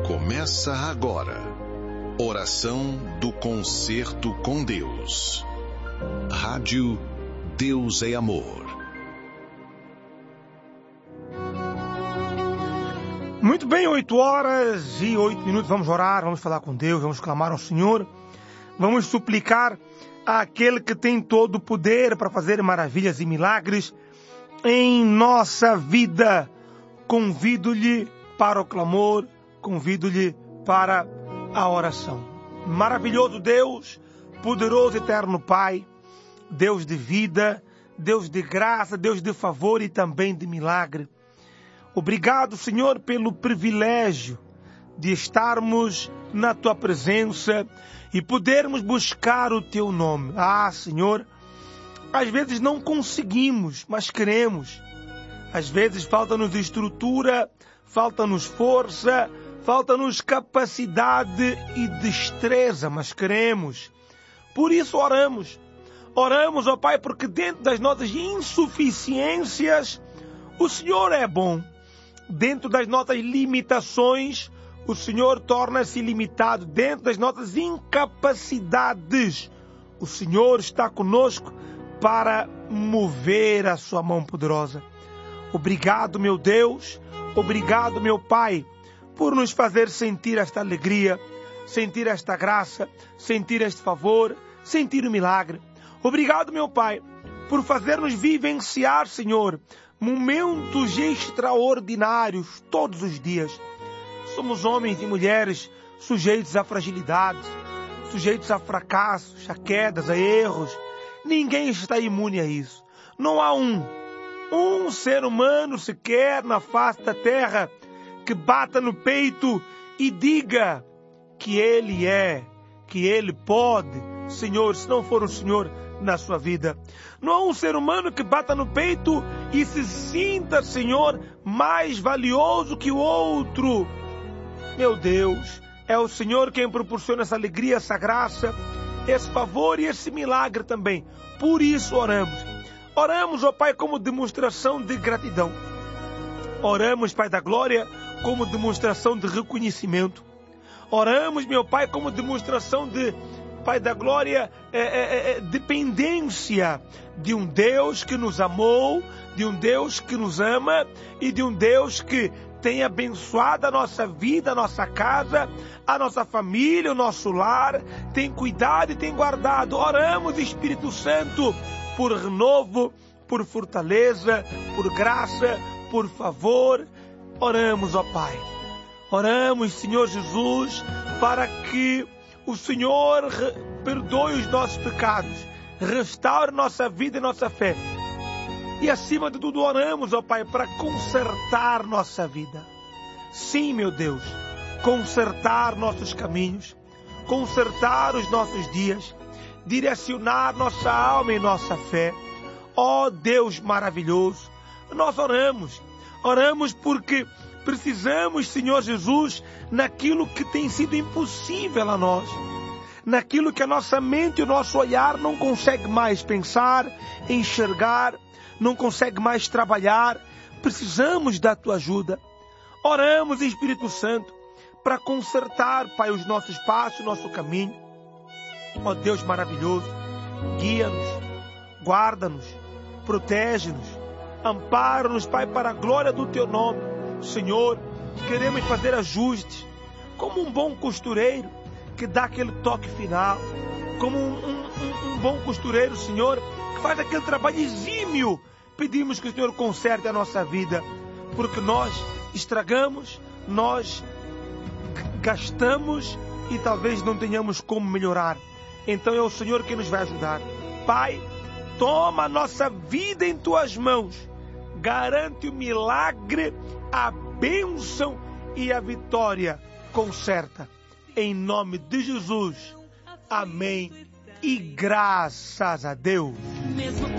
Começa agora. Oração do Concerto com Deus. Rádio Deus é Amor. Muito bem, 8h08. Vamos orar, vamos falar com Deus, vamos clamar ao Senhor. Vamos suplicar àquele que tem todo o poder para fazer maravilhas e milagres em nossa vida. Convido-lhe para o clamor, convido-lhe para a oração. Maravilhoso Deus, poderoso eterno Pai, Deus de vida, Deus de graça, Deus de favor e também de milagre. Obrigado, Senhor, pelo privilégio de estarmos na Tua presença e podermos buscar o Teu nome. Ah, Senhor, às vezes não conseguimos, mas queremos. Às vezes falta-nos estrutura, falta-nos força, falta-nos capacidade e destreza, mas queremos. Por isso oramos. Oramos, ó Pai, porque dentro das nossas insuficiências, o Senhor é bom. Dentro das nossas limitações, o Senhor torna-se ilimitado. Dentro das nossas incapacidades, o Senhor está conosco para mover a sua mão poderosa. Obrigado, meu Deus. Obrigado, meu Pai, por nos fazer sentir esta alegria, sentir esta graça, sentir este favor, sentir o milagre. Obrigado, meu Pai, por fazer-nos vivenciar, Senhor, momentos extraordinários todos os dias. Somos homens e mulheres sujeitos a fragilidades, sujeitos a fracassos, a quedas, a erros. Ninguém está imune a isso. Não há um ser humano sequer na face da terra que bata no peito e diga que ele é, que ele pode, Senhor, se não for o Senhor na sua vida. Não há um ser humano que bata no peito e se sinta, Senhor, mais valioso que o outro. Meu Deus, é o Senhor quem proporciona essa alegria, essa graça, esse favor e esse milagre também. Por isso oramos. Oramos, ó Pai, como demonstração de gratidão. Oramos, Pai da Glória, como demonstração de reconhecimento. Oramos, meu Pai, como demonstração de, Pai da Glória, dependência de um Deus que nos amou, de um Deus que nos ama e de um Deus que tem abençoado a nossa vida, a nossa casa, a nossa família, o nosso lar, tem cuidado e tem guardado. Oramos, Espírito Santo, por renovo, por fortaleza, por graça, por favor. Oramos, ó Pai. Oramos, Senhor Jesus, para que o Senhor perdoe os nossos pecados, restaure nossa vida e nossa fé. E acima de tudo oramos, ó Pai, para consertar nossa vida. Sim, meu Deus, consertar nossos caminhos, consertar os nossos dias, direcionar nossa alma e nossa fé. Ó Deus maravilhoso, nós oramos porque precisamos, Senhor Jesus, naquilo que tem sido impossível a nós, naquilo que a nossa mente e o nosso olhar não consegue mais pensar, enxergar, não consegue mais trabalhar. Precisamos da Tua ajuda. Oramos, Espírito Santo, para consertar, Pai, os nossos passos, o nosso caminho. Ó Deus maravilhoso, guia-nos, guarda-nos, protege-nos, ampara-nos, Pai, para a glória do Teu nome. Senhor, queremos fazer ajustes, como um bom costureiro que dá aquele toque final, como um bom costureiro, Senhor, que faz aquele trabalho exímio. Pedimos que o Senhor conserte a nossa vida, porque nós estragamos, nós gastamos e talvez não tenhamos como melhorar. Então é o Senhor que nos vai ajudar. Pai, toma a nossa vida em Tuas mãos. Garante o milagre, a bênção e a vitória. Conserta. Em nome de Jesus. Amém. E graças a Deus.